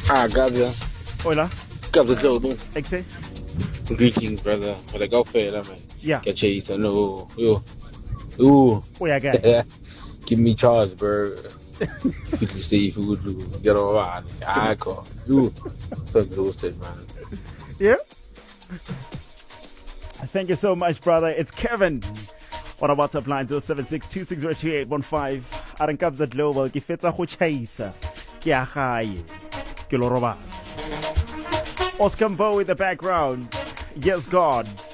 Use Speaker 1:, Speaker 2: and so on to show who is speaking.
Speaker 1: Gabia.
Speaker 2: Hola.
Speaker 1: Gabia Joe.
Speaker 2: Exe?
Speaker 1: Greetings, brother. But I go fair, man.
Speaker 2: Yeah.
Speaker 1: Catch you, no. Ooh.
Speaker 2: Oh, yeah, guy.
Speaker 1: Give me charge, bro. If you see if you would do, get all right. I call. You. So exhausted, man.
Speaker 2: Yeah? Thank you so much, brother. It's Kevin. On our WhatsApp line 076-260-2815. Arankabza Global. Ke fetsa go chaisa. Ke a gae. Ke lo roba. Oscar Mbo in the background. Yes, God.